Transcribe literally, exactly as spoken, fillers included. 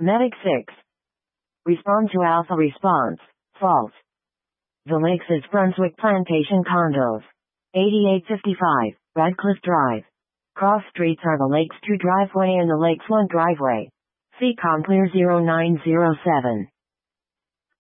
Medic six. Respond to Alpha response. False. The Lakes is Brunswick Plantation Condos. eighty-eight fifty-five, Radcliffe Drive. Cross streets are the Lakes two driveway and the Lakes one driveway. See ComClear zero nine zero seven.